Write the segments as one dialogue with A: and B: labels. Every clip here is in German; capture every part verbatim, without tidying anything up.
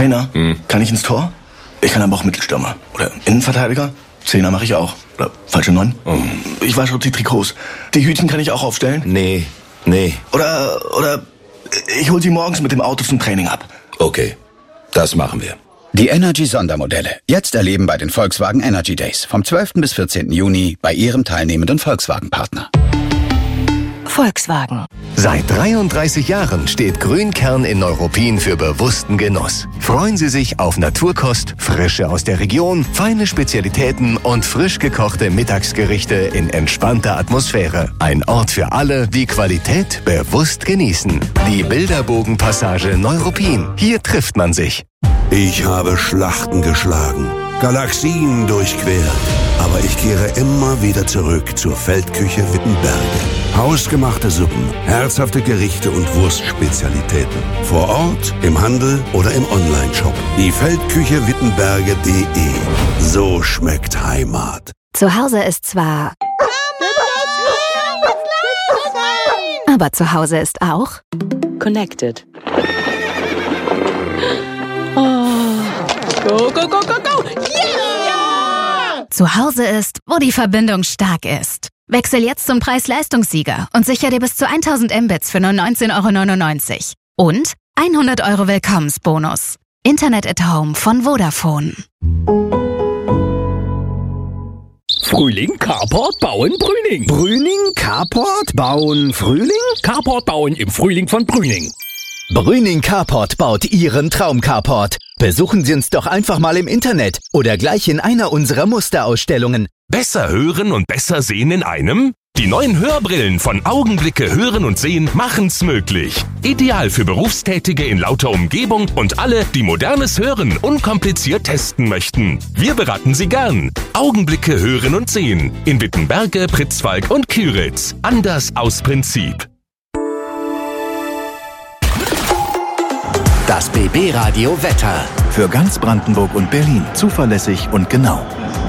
A: Einer.
B: Hm.
A: Kann ich ins Tor? Ich kann aber auch Mittelstürmer. Oder Innenverteidiger. Zehner mache ich auch. Oder falsche Neun.
B: Oh.
A: Ich wasche auch die Trikots. Die Hütchen kann ich auch aufstellen.
B: Nee, nee.
A: Oder, oder ich hol sie morgens mit dem Auto zum Training ab.
B: Okay, das machen wir.
C: Die Energy-Sondermodelle. Jetzt erleben bei den Volkswagen Energy Days. Vom zwölften bis vierzehnten Juni bei Ihrem teilnehmenden Volkswagen-Partner.
D: Volkswagen.
E: Seit dreiunddreißig Jahren steht Grünkern in Neuruppin für bewussten Genuss. Freuen Sie sich auf Naturkost, Frische aus der Region, feine Spezialitäten und frisch gekochte Mittagsgerichte in entspannter Atmosphäre. Ein Ort für alle, die Qualität bewusst genießen. Die Bilderbogenpassage Neuruppin. Hier trifft man sich.
F: Ich habe Schlachten geschlagen, Galaxien durchquert. Aber ich kehre immer wieder zurück zur Feldküche Wittenberge. Hausgemachte Suppen, herzhafte Gerichte und Wurstspezialitäten. Vor Ort, im Handel oder im Onlineshop. Die Feldküche Wittenberge punkt de. So schmeckt Heimat.
D: Zu Hause ist zwar... Aber zu Hause ist auch...
G: Connected. Oh. Go, go, go, go, go! Yeah!
D: Zu Hause ist, wo die Verbindung stark ist. Wechsel jetzt zum Preis-Leistungssieger und sicher dir bis zu tausend Mbits für nur neunzehn Euro neunundneunzig. Und hundert Euro Willkommensbonus. Internet at Home von Vodafone.
H: Frühling, Carport, Bauen, Brüning.
C: Brüning, Carport, Bauen, Frühling?
H: Carport bauen im Frühling von Brüning.
I: Brüning Carport baut Ihren Traum-Carport. Besuchen Sie uns doch einfach mal im Internet oder gleich in einer unserer Musterausstellungen.
J: Besser hören und besser sehen in einem? Die neuen Hörbrillen von Augenblicke Hören und Sehen machen's möglich. Ideal für Berufstätige in lauter Umgebung und alle, die modernes Hören unkompliziert testen möchten. Wir beraten Sie gern. Augenblicke Hören und Sehen in Wittenberge, Pritzwalk und Küritz. Anders aus Prinzip.
E: Das B B-Radio Wetter.
K: Für ganz Brandenburg und Berlin. Zuverlässig und genau.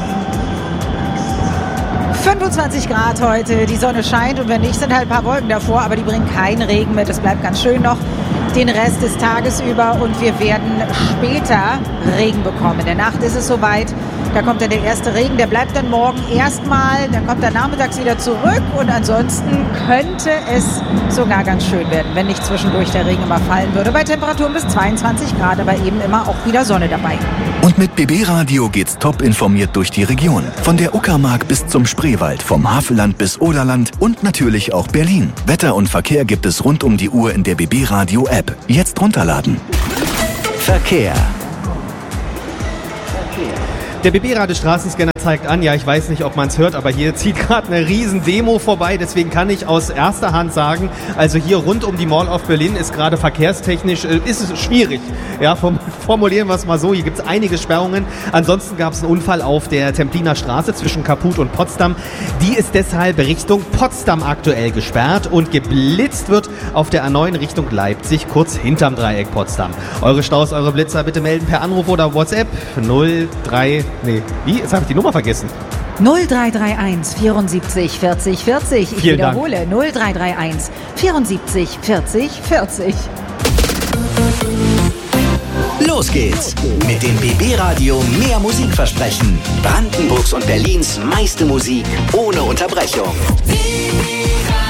L: fünfundzwanzig Grad heute, die Sonne scheint und wenn nicht, sind halt ein paar Wolken davor, aber die bringen keinen Regen mit. Es bleibt ganz schön noch den Rest des Tages über und wir werden später Regen bekommen. In der Nacht ist es soweit, da kommt dann der erste Regen, der bleibt dann morgen erstmal, dann kommt er nachmittags wieder zurück und ansonsten könnte es sogar ganz schön werden, wenn nicht zwischendurch der Regen immer fallen würde. Bei Temperaturen bis zweiundzwanzig Grad, aber eben immer auch wieder Sonne dabei.
K: Und mit B B-Radio geht's top informiert durch die Region. Von der Uckermark bis zum Spreewald, vom Havelland bis Oderland und natürlich auch Berlin. Wetter und Verkehr gibt es rund um die Uhr in der B B-Radio-App. Jetzt runterladen.
E: Verkehr.
M: Der B B-Radio-Straßenscanner zeigt an, ja, ich weiß nicht, ob man es hört, aber hier zieht gerade eine riesen Demo vorbei, deswegen kann ich aus erster Hand sagen, also hier rund um die Mall of Berlin ist gerade verkehrstechnisch, äh, ist es schwierig, ja, vom, formulieren wir es mal so, hier gibt es einige Sperrungen, ansonsten gab es einen Unfall auf der Templiner Straße zwischen Kaput und Potsdam, die ist deshalb Richtung Potsdam aktuell gesperrt und geblitzt wird auf der A neun Richtung Leipzig, kurz hinterm Dreieck Potsdam. Eure Staus, eure Blitzer bitte melden per Anruf oder WhatsApp null drei Nee, wie? Jetzt habe ich die Nummer vergessen.
L: null drei drei eins vierundsiebzig vierzig vierzig. Ich
M: Vielen
L: wiederhole.
M: Dank.
L: null drei drei eins vierundsiebzig vierzig vierzig.
E: Los geht's mit dem B B-Radio mehr Musikversprechen. Brandenburgs und Berlins meiste Musik ohne Unterbrechung.